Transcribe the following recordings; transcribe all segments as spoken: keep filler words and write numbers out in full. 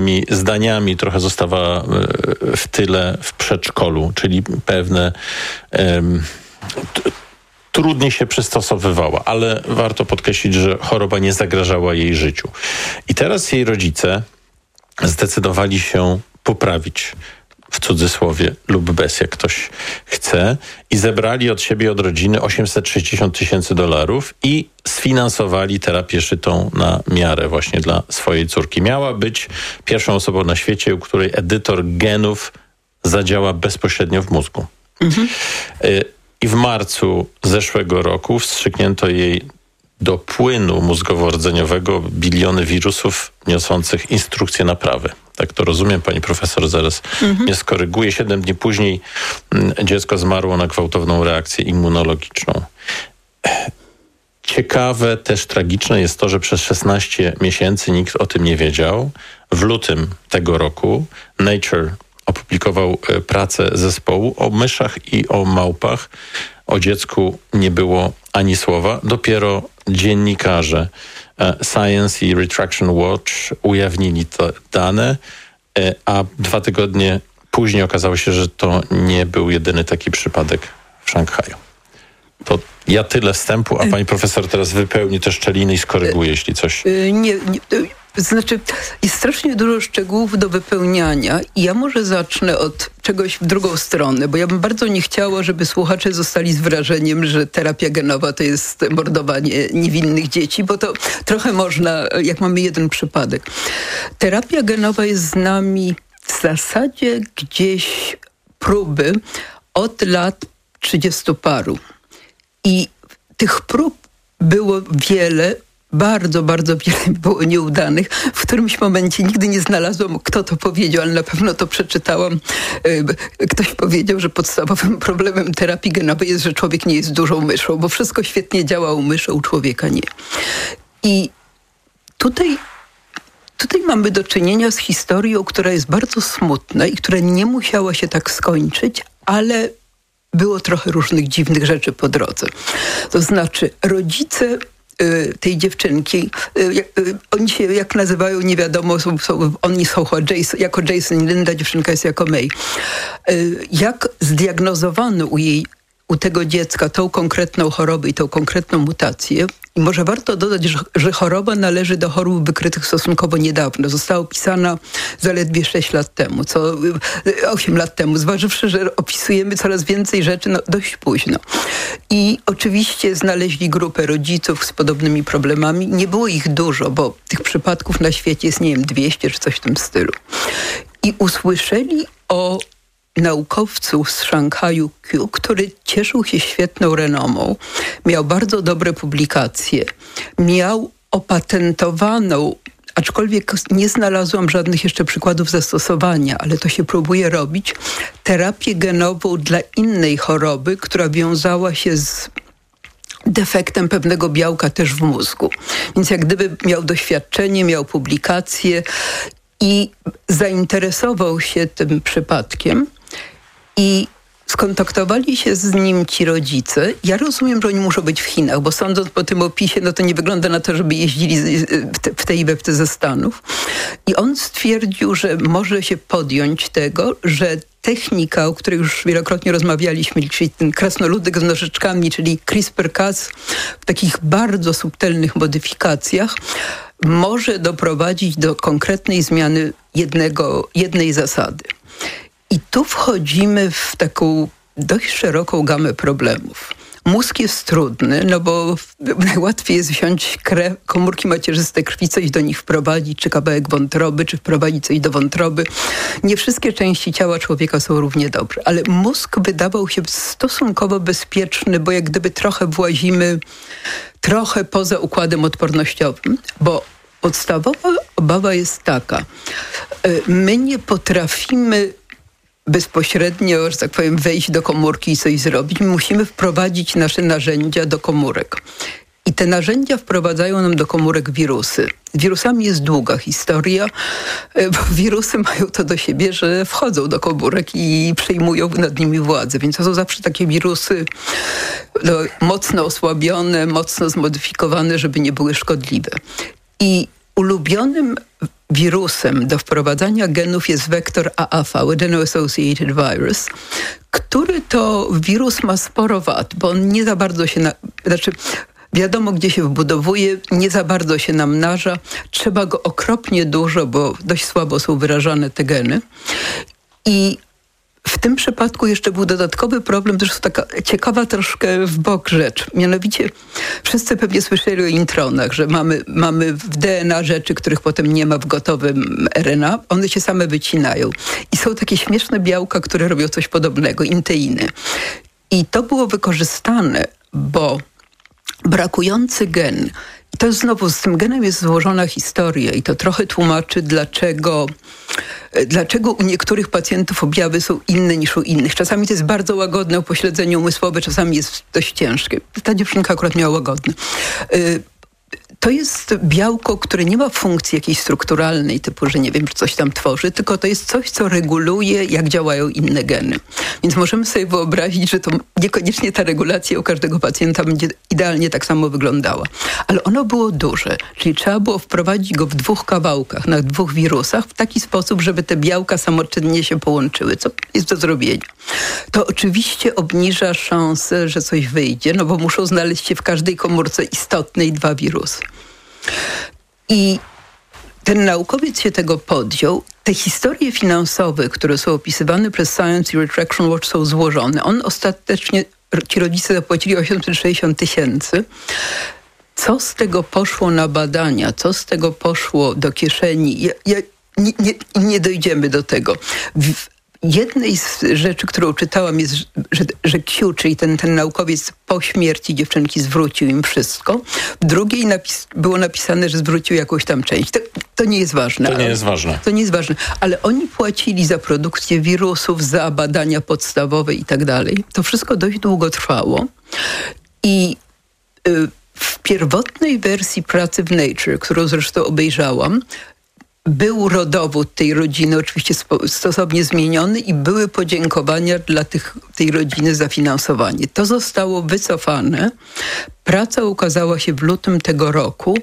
zdaniami trochę zostawała w tyle w przedszkolu, czyli pewne um, t- trudniej się przystosowywała, ale warto podkreślić, że choroba nie zagrażała jej życiu. I teraz jej rodzice zdecydowali się poprawić, w cudzysłowie, lub bez, jak ktoś chce, i zebrali od siebie, od rodziny osiemset sześćdziesiąt tysięcy dolarów i sfinansowali terapię szytą na miarę właśnie dla swojej córki. Miała być pierwszą osobą na świecie, u której edytor genów zadziała bezpośrednio w mózgu. Mhm. I w marcu zeszłego roku wstrzyknięto jej do płynu mózgowo-rdzeniowego biliony wirusów niosących instrukcje naprawy. Tak to rozumiem, pani profesor zaraz mhm. mnie skoryguje. Siedem dni później m, dziecko zmarło na gwałtowną reakcję immunologiczną. Ciekawe, też tragiczne jest to, że przez szesnaście miesięcy nikt o tym nie wiedział. W lutym tego roku Nature opublikował e, pracę zespołu o myszach i o małpach. O dziecku nie było ani słowa. Dopiero dziennikarze e, Science i Retraction Watch ujawnili te dane, e, a dwa tygodnie później okazało się, że to nie był jedyny taki przypadek w Szanghaju. To ja tyle wstępu, a pani profesor teraz wypełni te szczeliny i skoryguje, jeśli coś... Nie, nie, znaczy jest strasznie dużo szczegółów do wypełniania i ja może zacznę od czegoś w drugą stronę, bo ja bym bardzo nie chciała, żeby słuchacze zostali z wrażeniem, że terapia genowa to jest mordowanie niewinnych dzieci, bo to trochę można, jak mamy jeden przypadek. Terapia genowa jest z nami w zasadzie gdzieś próby od lat trzydziestu paru. I tych prób było wiele, bardzo, bardzo wiele było nieudanych. W którymś momencie nigdy nie znalazłam, kto to powiedział, ale na pewno to przeczytałam. Ktoś powiedział, że podstawowym problemem terapii genowej jest, że człowiek nie jest dużą myszą, bo wszystko świetnie działa u myszy, u człowieka nie. I tutaj, tutaj mamy do czynienia z historią, która jest bardzo smutna i która nie musiała się tak skończyć, ale było trochę różnych dziwnych rzeczy po drodze. To znaczy rodzice y, tej dziewczynki, y, y, oni się jak nazywają, nie wiadomo, są, są, oni są Jason, jako Jason i Linda, dziewczynka jest jako May. Y, jak zdiagnozowano u jej, u tego dziecka tą konkretną chorobę i tą konkretną mutację. I może warto dodać, że, że choroba należy do chorób wykrytych stosunkowo niedawno. Została opisana zaledwie sześć lat temu, co osiem lat temu, zważywszy, że opisujemy coraz więcej rzeczy no, dość późno. I oczywiście znaleźli grupę rodziców z podobnymi problemami. Nie było ich dużo, bo tych przypadków na świecie jest, nie wiem, dwieście czy coś w tym stylu. I usłyszeli o naukowcu z Szanghaju Q, który cieszył się świetną renomą, miał bardzo dobre publikacje, miał opatentowaną, aczkolwiek nie znalazłam żadnych jeszcze przykładów zastosowania, ale to się próbuje robić, terapię genową dla innej choroby, która wiązała się z defektem pewnego białka też w mózgu. Więc jak gdyby miał doświadczenie, miał publikacje i zainteresował się tym przypadkiem i skontaktowali się z nim ci rodzice. Ja rozumiem, że oni muszą być w Chinach, bo sądząc po tym opisie, no to nie wygląda na to, żeby jeździli w te, w te i we w te ze Stanów. I on stwierdził, że może się podjąć tego, że technika, o której już wielokrotnie rozmawialiśmy, czyli ten krasnoludek z nożyczkami, czyli CRISPR-Cas w takich bardzo subtelnych modyfikacjach, może doprowadzić do konkretnej zmiany jednego, jednej zasady. I tu wchodzimy w taką dość szeroką gamę problemów. Mózg jest trudny, no bo najłatwiej jest wziąć krew, komórki macierzyste krwi, coś do nich wprowadzić, czy kawałek wątroby, czy wprowadzić coś do wątroby. Nie wszystkie części ciała człowieka są równie dobre, ale mózg wydawał się stosunkowo bezpieczny, bo jak gdyby trochę włazimy trochę poza układem odpornościowym, bo podstawowa obawa jest taka. My nie potrafimy bezpośrednio, że tak powiem, wejść do komórki i coś zrobić. My musimy wprowadzić nasze narzędzia do komórek. I te narzędzia wprowadzają nam do komórek wirusy. Z wirusami jest długa historia, bo wirusy mają to do siebie, że wchodzą do komórek i przejmują nad nimi władzę. Więc to są zawsze takie wirusy no, mocno osłabione, mocno zmodyfikowane, żeby nie były szkodliwe. I ulubionym wirusem do wprowadzania genów jest wektor A A V, Adeno-Associated Virus, który to wirus ma sporo wad, bo on nie za bardzo się... Na, znaczy, wiadomo, gdzie się wbudowuje, nie za bardzo się namnaża. Trzeba go okropnie dużo, bo dość słabo są wyrażane te geny. I w tym przypadku jeszcze był dodatkowy problem, to jest taka ciekawa troszkę w bok rzecz. Mianowicie wszyscy pewnie słyszeli o intronach, że mamy, mamy w D N A rzeczy, których potem nie ma w gotowym R N A. One się same wycinają. I są takie śmieszne białka, które robią coś podobnego, inteiny. I to było wykorzystane, bo brakujący gen, i to znowu z tym genem jest złożona historia i to trochę tłumaczy, dlaczego, dlaczego u niektórych pacjentów objawy są inne niż u innych. Czasami to jest bardzo łagodne upośledzenie umysłowe, czasami jest dość ciężkie. Ta dziewczynka akurat miała łagodne. To jest białko, które nie ma funkcji jakiejś strukturalnej, typu, że nie wiem, że coś tam tworzy, tylko to jest coś, co reguluje, jak działają inne geny. Więc możemy sobie wyobrazić, że to niekoniecznie ta regulacja u każdego pacjenta będzie idealnie tak samo wyglądała. Ale ono było duże, czyli trzeba było wprowadzić go w dwóch kawałkach, na dwóch wirusach, w taki sposób, żeby te białka samoczynnie się połączyły, co jest do zrobienia. To oczywiście obniża szansę, że coś wyjdzie, no bo muszą znaleźć się w każdej komórce istotnej dwa wirusy. I ten naukowiec się tego podjął. Te historie finansowe, które są opisywane przez Science i Retraction Watch, są złożone. On ostatecznie, ci rodzice zapłacili osiemset sześćdziesiąt tysięcy. Co z tego poszło na badania? Co z tego poszło do kieszeni? Ja, ja, nie, nie, nie dojdziemy do tego. W, Jednej z rzeczy, którą czytałam, jest, że, że Q, czyli ten, ten naukowiec po śmierci dziewczynki zwrócił im wszystko. W drugiej napis, było napisane, że zwrócił jakąś tam część. To, to nie jest ważne. To nie jest ważne. To nie jest ważne. Ale oni płacili za produkcję wirusów, za badania podstawowe i tak dalej. To wszystko dość długo trwało. I y, w pierwotnej wersji pracy w Nature, którą zresztą obejrzałam, był rodowód tej rodziny oczywiście spo, stosownie zmieniony i były podziękowania dla tych, tej rodziny za finansowanie. To zostało wycofane. Praca ukazała się w lutym tego roku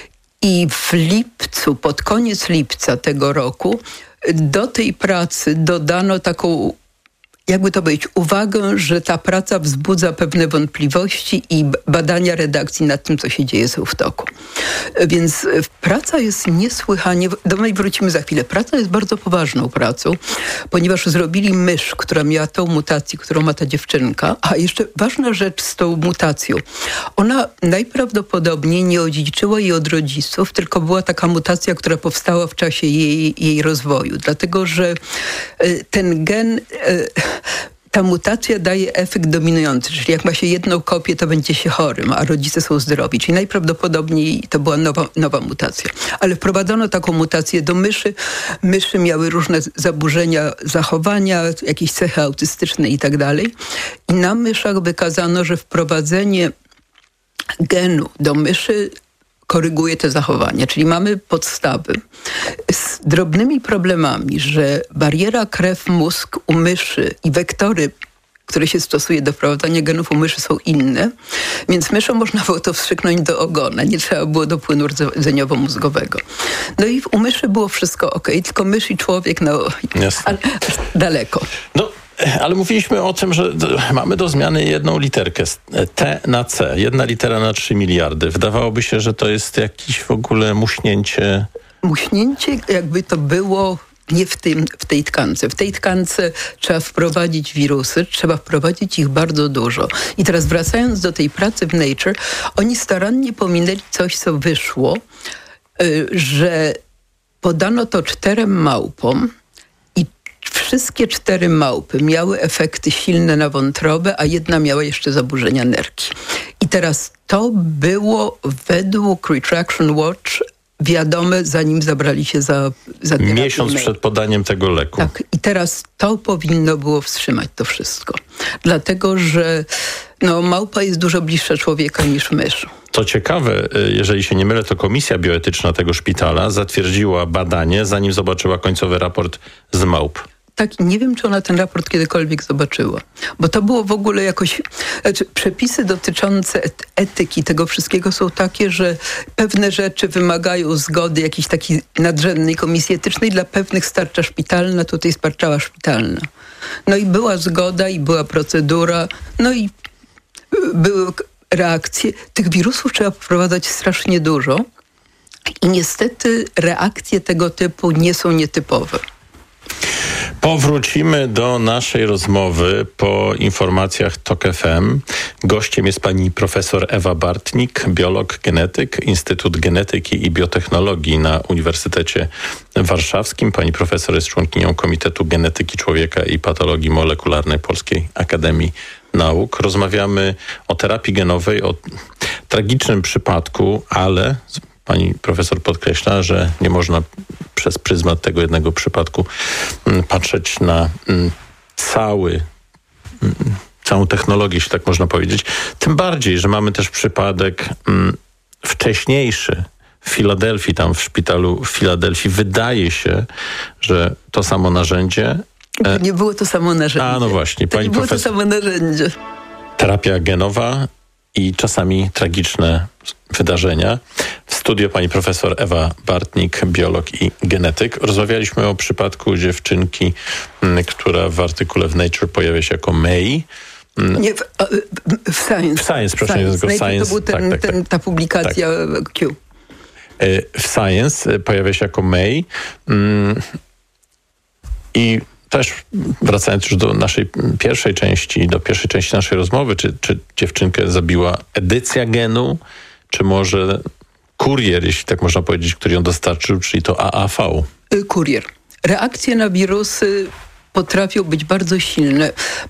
i w lipcu, pod koniec lipca tego roku do tej pracy dodano taką, jakby to powiedzieć, uwagę, że ta praca wzbudza pewne wątpliwości i badania redakcji nad tym, co się dzieje, są w toku. Więc praca jest niesłychanie, do niej wrócimy za chwilę, praca jest bardzo poważną pracą, ponieważ zrobili mysz, która miała tą mutację, którą ma ta dziewczynka. A jeszcze ważna rzecz z tą mutacją. Ona najprawdopodobniej nie odziedziczyła jej od rodziców, tylko była taka mutacja, która powstała w czasie jej, jej rozwoju. Dlatego, że ten gen... Ta mutacja daje efekt dominujący, czyli jak ma się jedną kopię, to będzie się chorym, a rodzice są zdrowi. Czyli najprawdopodobniej to była nowa, nowa mutacja. Ale wprowadzono taką mutację do myszy. Myszy miały różne zaburzenia zachowania, jakieś cechy autystyczne i tak dalej. I na myszach wykazano, że wprowadzenie genu do myszy koryguje te zachowania. Czyli mamy podstawy z drobnymi problemami, że bariera krew-mózg u myszy i wektory, które się stosuje do wprowadzania genów u myszy, są inne, więc myszom można było to wstrzyknąć do ogona. Nie trzeba było do płynu rdzeniowo-mózgowego. No i u myszy było wszystko ok, tylko mysz i człowiek, no ale, daleko. No. Ale mówiliśmy o tym, że mamy do zmiany jedną literkę, T na C. Jedna litera na trzy miliardy. Wydawałoby się, że to jest jakieś w ogóle muśnięcie. Muśnięcie, jakby to było nie w, tym, w tej tkance. W tej tkance trzeba wprowadzić wirusy, trzeba wprowadzić ich bardzo dużo. I teraz wracając do tej pracy w Nature, oni starannie pominęli coś, co wyszło, że podano to czterem małpom, wszystkie cztery małpy miały efekty silne na wątrobę, a jedna miała jeszcze zaburzenia nerki. I teraz to było według Retraction Watch wiadome, zanim zabrali się za, za terapię. Miesiąc przed podaniem tego leku. Tak. I teraz to powinno było wstrzymać to wszystko. Dlatego, że no, małpa jest dużo bliższa człowieka niż mysz. Co ciekawe, jeżeli się nie mylę, to komisja bioetyczna tego szpitala zatwierdziła badanie, zanim zobaczyła końcowy raport z małp. tak i nie wiem, czy ona ten raport kiedykolwiek zobaczyła. Bo to było w ogóle jakoś... Znaczy, przepisy dotyczące etyki tego wszystkiego są takie, że pewne rzeczy wymagają zgody jakiejś takiej nadrzędnej komisji etycznej. Dla pewnych starcza szpitalna, tutaj starczała szpitalna. No i była zgoda i była procedura, no i były reakcje. Tych wirusów trzeba wprowadzać strasznie dużo i niestety reakcje tego typu nie są nietypowe. Powrócimy do naszej rozmowy po informacjach TOK F M. Gościem jest pani profesor Ewa Bartnik, biolog, genetyk, Instytut Genetyki i Biotechnologii na Uniwersytecie Warszawskim. Pani profesor jest członkinią Komitetu Genetyki Człowieka i Patologii Molekularnej Polskiej Akademii Nauk. Rozmawiamy o terapii genowej, o tragicznym przypadku, ale pani profesor podkreśla, że nie można przez pryzmat tego jednego przypadku patrzeć na cały, całą technologię, jeśli tak można powiedzieć. Tym bardziej, że mamy też przypadek wcześniejszy w Filadelfii, tam w szpitalu w Filadelfii. Wydaje się, że to samo narzędzie... Nie było to samo narzędzie. A, no właśnie. To pani nie było profesor... to samo narzędzie. Terapia genowa i czasami tragiczne wydarzenia. W studio pani profesor Ewa Bartnik, biolog i genetyk. Rozmawialiśmy o przypadku dziewczynki, która w artykule w Nature pojawia się jako May. Nie, w, w Science. W Science, proszę nie tylko Science. To był ten, tak, tak, ten, tak. ta publikacja tak. Q. W Science pojawia się jako May. I też wracając już do naszej pierwszej części, do pierwszej części naszej rozmowy, czy, czy dziewczynkę zabiła edycja genu, czy może kurier, jeśli tak można powiedzieć, który ją dostarczył, czyli to A A V? Kurier. Reakcje na wirusy potrafią być bardzo silne.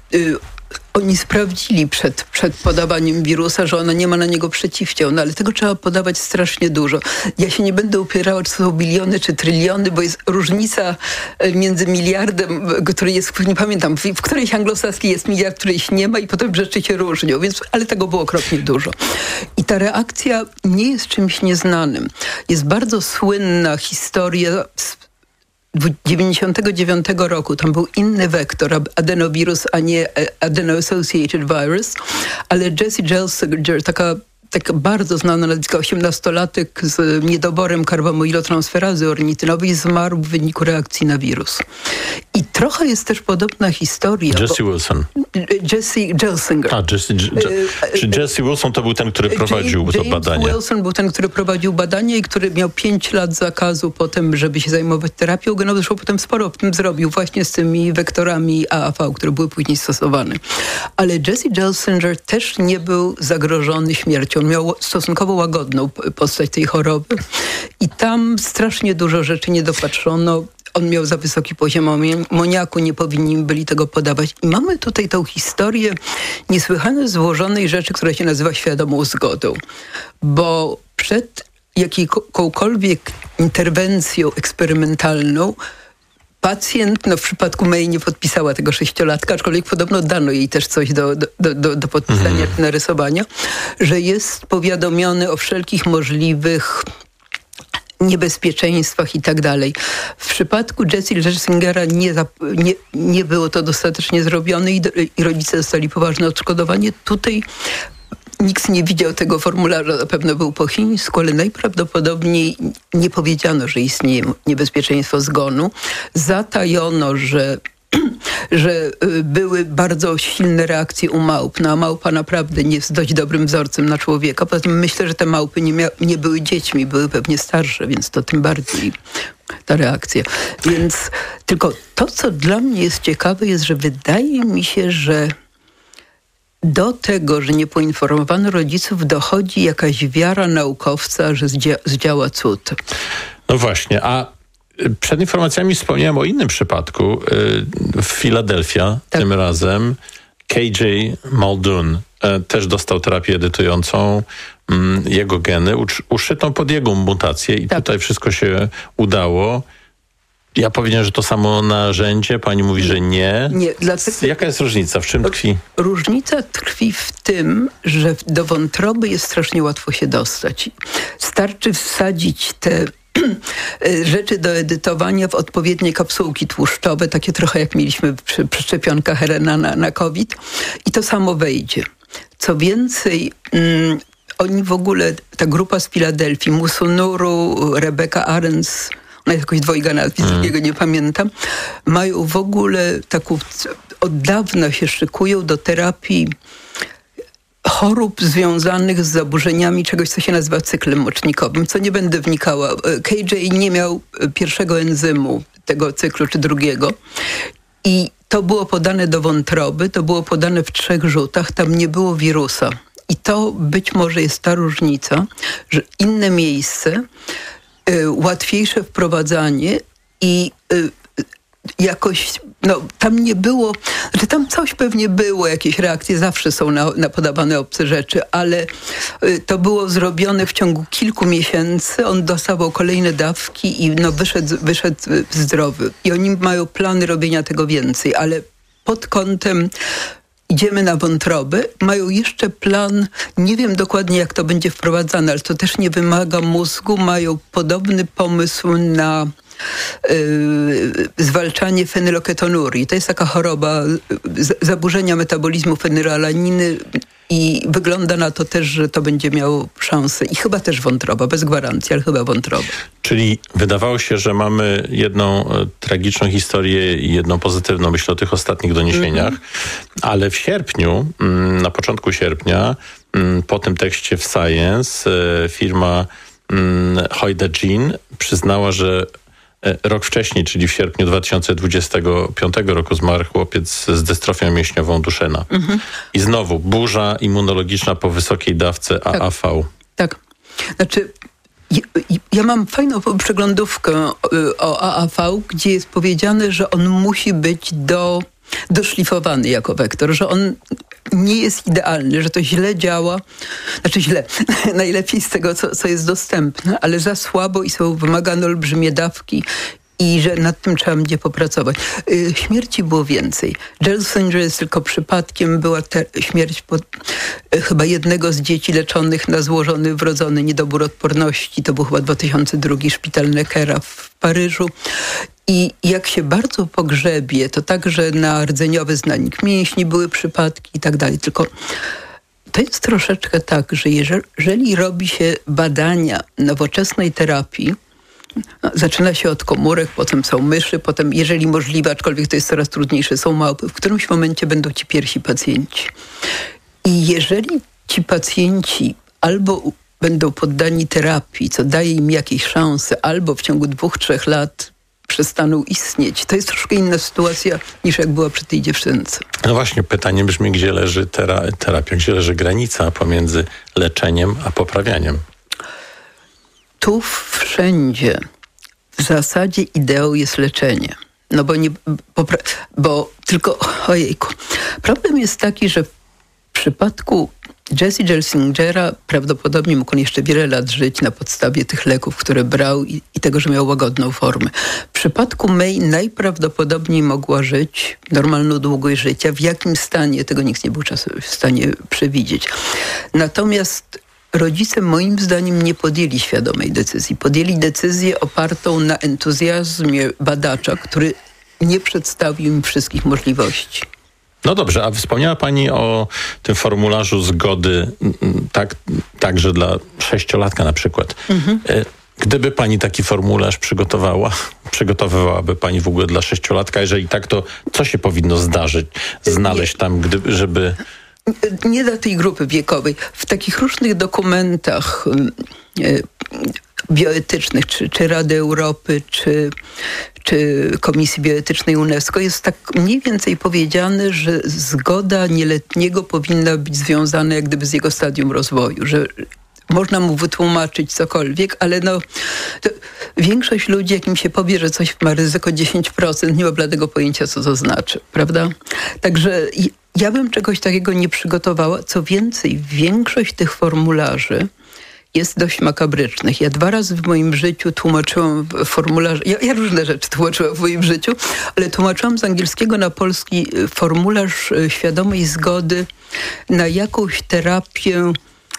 Oni sprawdzili przed, przed podawaniem wirusa, że ona nie ma na niego przeciwciał, no ale tego trzeba podawać strasznie dużo. Ja się nie będę upierała, czy to są biliony, czy tryliony, bo jest różnica między miliardem, który jest, nie pamiętam, w, w którejś anglosaskiej jest miliard, którejś nie ma i potem rzeczy się różnią, więc, ale tego było okropnie dużo. I ta reakcja nie jest czymś nieznanym. Jest bardzo słynna historia z dziewięćdziesiątego dziewiątego roku, tam był inny wektor, adenowirus, a nie adeno-associated virus, ale Jessie Gelsinger, taka taka bardzo znana nazwiska, osiemnastolatek z niedoborem karbomoilotransferazy ornitynowej zmarł w wyniku reakcji na wirus. I trochę jest też podobna historia. Jessie Wilson. Jessie Gelsinger. A, Jessie, czy Jessie Wilson to był ten, który prowadził James, to badanie? James Wilson był ten, który prowadził badanie i który miał pięć lat zakazu potem, żeby się zajmować terapią genową. Zresztą potem sporo w tym zrobił właśnie z tymi wektorami A A V, które były później stosowane. Ale Jessie Gelsinger też nie był zagrożony śmiercią. On miał stosunkowo łagodną postać tej choroby i tam strasznie dużo rzeczy nie dopatrzono. On miał za wysoki poziom amoniaku, nie powinni byli tego podawać. I mamy tutaj tą historię niesłychanie złożonej rzeczy, która się nazywa świadomą zgodą. Bo przed jakąkolwiek interwencją eksperymentalną pacjent, no w przypadku May nie podpisała tego sześciolatka, aczkolwiek podobno dano jej też coś do, do, do, do podpisania, mm. narysowania, że jest powiadomiony o wszelkich możliwych niebezpieczeństwach i tak dalej. W przypadku Jessie Gelsingera nie, nie, nie było to dostatecznie zrobione i, i rodzice dostali poważne odszkodowanie. Tutaj nikt nie widział tego formularza, na pewno był po chińsku, ale najprawdopodobniej nie powiedziano, że istnieje niebezpieczeństwo zgonu. Zatajono, że że były bardzo silne reakcje u małp. No a małpa naprawdę nie jest dość dobrym wzorcem na człowieka. Poza tym myślę, że te małpy nie, mia- nie były dziećmi, były pewnie starsze, więc to tym bardziej ta reakcja. Więc tylko to, co dla mnie jest ciekawe, jest, że wydaje mi się, że do tego, że nie poinformowano rodziców, dochodzi jakaś wiara naukowca, że zdzia- zdziała cud. No właśnie, a przed informacjami wspomniałem o innym przypadku w Filadelfia, tak. Tym razem K J Muldoon też dostał terapię edytującą jego geny, uszytą pod jego mutację i tak. Tutaj wszystko się udało. Ja powiedziałem, że to samo narzędzie, pani mówi, że nie. Nie. Dlatego... Jaka jest różnica? W czym tkwi? Różnica tkwi w tym, że do wątroby jest strasznie łatwo się dostać. Starczy wsadzić te rzeczy do edytowania w odpowiednie kapsułki tłuszczowe, takie trochę jak mieliśmy przy, przy szczepionkach R N A na, na COVID i to samo wejdzie. Co więcej, mm, oni w ogóle, ta grupa z Filadelfii, Musunuru, Rebecca Arens, ona jest jakoś dwojga nazwisk, drugiego nie pamiętam, mają w ogóle taką, od dawna się szykują do terapii chorób związanych z zaburzeniami czegoś, co się nazywa cyklem mocznikowym, co nie będę wnikała. K J nie miał pierwszego enzymu tego cyklu, czy drugiego. I to było podane do wątroby, to było podane w trzech rzutach, tam nie było wirusa. I to być może jest ta różnica, że inne miejsce, y, łatwiejsze wprowadzanie i y, jakoś, no tam nie było, znaczy tam coś pewnie było, jakieś reakcje zawsze są na, na podawane obce rzeczy, ale y, to było zrobione w ciągu kilku miesięcy, on dostawał kolejne dawki i no wyszedł, wyszedł zdrowy. I oni mają plany robienia tego więcej, ale pod kątem idziemy na wątrobę, mają jeszcze plan, nie wiem dokładnie jak to będzie wprowadzane, ale to też nie wymaga mózgu, mają podobny pomysł na Yy, zwalczanie fenyloketonurii. To jest taka choroba, z, zaburzenia metabolizmu fenylalaniny i wygląda na to też, że to będzie miało szansę. I chyba też wątroba, bez gwarancji, ale chyba wątroba. Czyli wydawało się, że mamy jedną e, tragiczną historię i jedną pozytywną, myślę o tych ostatnich doniesieniach, mm-hmm. ale w sierpniu, mm, na początku sierpnia, mm, po tym tekście w Science, e, firma mm, Hoide-Gene przyznała, że rok wcześniej, czyli w sierpniu dwa tysiące dwudziestego piątego roku zmarł chłopiec z dystrofią mięśniową Duchenne. Mhm. I znowu burza immunologiczna po wysokiej dawce A A V. Tak. tak. Znaczy, ja, ja mam fajną przeglądówkę o A A V, gdzie jest powiedziane, że on musi być do, doszlifowany jako wektor, że on nie jest idealny, że to źle działa, znaczy źle, najlepiej z tego, co, co jest dostępne, ale za słabo i są wymagane olbrzymie dawki i że nad tym trzeba będzie popracować. Yy, śmierci było więcej. Jelsinger jest tylko przypadkiem, była te, śmierć pod, yy, chyba jednego z dzieci leczonych na złożony wrodzony niedobór odporności. To był chyba dwa tysiące drugi szpital Neckera w Paryżu. I jak się bardzo pogrzebie, to także na rdzeniowy znanik mięśni były przypadki i tak dalej. Tylko to jest troszeczkę tak, że jeżeli, jeżeli robi się badania nowoczesnej terapii, no, zaczyna się od komórek, potem są myszy, potem, jeżeli możliwe, aczkolwiek to jest coraz trudniejsze, są małpy, w którymś momencie będą ci pierwsi pacjenci. I jeżeli ci pacjenci albo będą poddani terapii, co daje im jakieś szanse, albo w ciągu dwóch, trzech lat przestaną istnieć. To jest troszkę inna sytuacja niż jak była przy tej dziewczynce. No właśnie, pytanie brzmi, gdzie leży tera- terapia, gdzie leży granica pomiędzy leczeniem a poprawianiem? Tu wszędzie w zasadzie ideą jest leczenie. No bo nie, popra- bo tylko, ojejku, problem jest taki, że w przypadku Jesse Jelsingera prawdopodobnie mógł on jeszcze wiele lat żyć na podstawie tych leków, które brał i, i tego, że miał łagodną formę. W przypadku May najprawdopodobniej mogła żyć normalną długość życia. W jakim stanie, tego nikt nie był w stanie przewidzieć. Natomiast rodzice moim zdaniem nie podjęli świadomej decyzji. Podjęli decyzję opartą na entuzjazmie badacza, który nie przedstawił im wszystkich możliwości. No dobrze, a wspomniała pani o tym formularzu zgody tak, także dla sześciolatka na przykład. Mhm. Gdyby pani taki formularz przygotowała, przygotowywałaby pani w ogóle dla sześciolatka? Jeżeli tak, to co się powinno zdarzyć, znaleźć tam, gdyby, żeby... Nie dla tej grupy wiekowej. W takich różnych dokumentach bioetycznych, czy, czy Rady Europy, czy, czy Komisji Bioetycznej UNESCO jest tak mniej więcej powiedziane, że zgoda nieletniego powinna być związana jak gdyby z jego stadium rozwoju, że można mu wytłumaczyć cokolwiek, ale no większość ludzi, jak im się powie, że coś ma ryzyko dziesięć procent, nie ma bladego pojęcia, co to znaczy, prawda? Także ja bym czegoś takiego nie przygotowała. Co więcej, większość tych formularzy jest dość makabrycznych. Ja dwa razy w moim życiu tłumaczyłam formularz, ja, ja różne rzeczy tłumaczyłam w moim życiu, ale tłumaczyłam z angielskiego na polski formularz świadomej zgody na jakąś terapię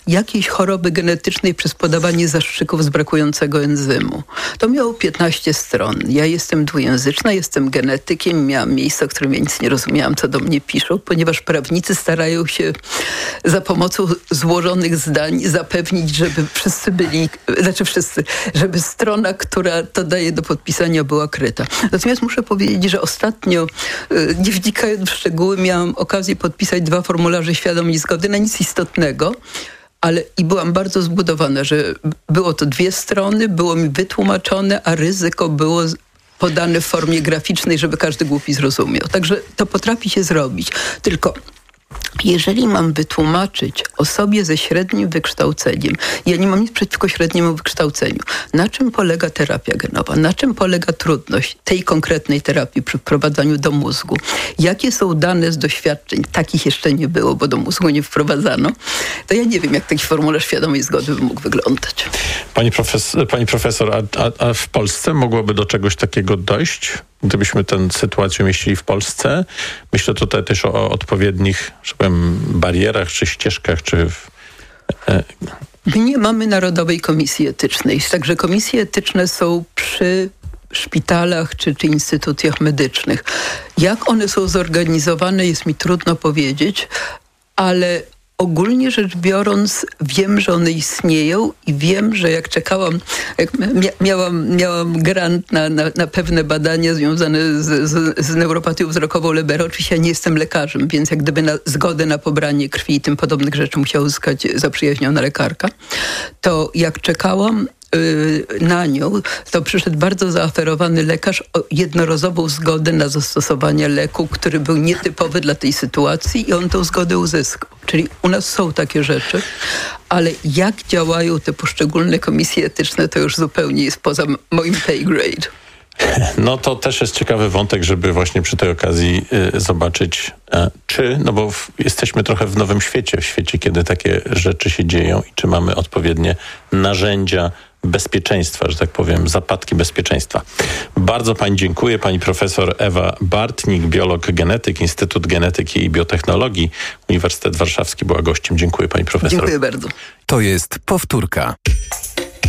jakiejś choroby genetycznej przez podawanie zastrzyków z brakującego enzymu. To miało piętnaście stron. Ja jestem dwujęzyczna, jestem genetykiem, miałam miejsca, w którym ja nic nie rozumiałam, co do mnie piszą, ponieważ prawnicy starają się za pomocą złożonych zdań zapewnić, żeby wszyscy byli, znaczy wszyscy, żeby strona, która to daje do podpisania, była kryta. Natomiast muszę powiedzieć, że ostatnio, nie wnikając w szczegóły, miałam okazję podpisać dwa formularze świadomej zgody na nic istotnego, ale i byłam bardzo zbudowana, że było to dwie strony, było mi wytłumaczone, a ryzyko było podane w formie graficznej, żeby każdy głupi zrozumiał. Także to potrafi się zrobić. Tylko jeżeli mam wytłumaczyć osobie ze średnim wykształceniem, ja nie mam nic przeciwko średniemu wykształceniu, na czym polega terapia genowa, na czym polega trudność tej konkretnej terapii przy wprowadzaniu do mózgu, jakie są dane z doświadczeń, takich jeszcze nie było, bo do mózgu nie wprowadzano, to ja nie wiem, jak taki formularz świadomej zgody by mógł wyglądać. Pani, profes, pani profesor, a, a, a w Polsce mogłoby do czegoś takiego dojść? Gdybyśmy tę sytuację umieścili w Polsce, myślę tutaj też o, o odpowiednich, że powiem, barierach, czy ścieżkach, czy... W, e... My nie mamy Narodowej Komisji Etycznej, także komisje etyczne są przy szpitalach czy, czy instytucjach medycznych. Jak one są zorganizowane, jest mi trudno powiedzieć, ale ogólnie rzecz biorąc, wiem, że one istnieją i wiem, że jak czekałam, jak mia- miałam, miałam grant na, na, na pewne badania związane z, z, z neuropatią wzrokową Lebera. Oczywiście ja nie jestem lekarzem, więc jak gdyby na zgodę na pobranie krwi i tym podobnych rzeczy musiała uzyskać zaprzyjaźniona lekarka. To jak czekałam na nią, to przyszedł bardzo zaaferowany lekarz o jednorazową zgodę na zastosowanie leku, który był nietypowy dla tej sytuacji i on tę zgodę uzyskał. Czyli u nas są takie rzeczy, ale jak działają te poszczególne komisje etyczne, to już zupełnie jest poza moim pay grade. No to też jest ciekawy wątek, żeby właśnie przy tej okazji y, zobaczyć, y, czy, no bo w, jesteśmy trochę w nowym świecie, w świecie, kiedy takie rzeczy się dzieją i czy mamy odpowiednie narzędzia bezpieczeństwa, że tak powiem, zapadki bezpieczeństwa. Bardzo pani dziękuję. Pani profesor Ewa Bartnik, biolog genetyk, Instytut Genetyki i Biotechnologii, Uniwersytet Warszawski była gościem. Dziękuję pani profesor. Dziękuję bardzo. To jest powtórka.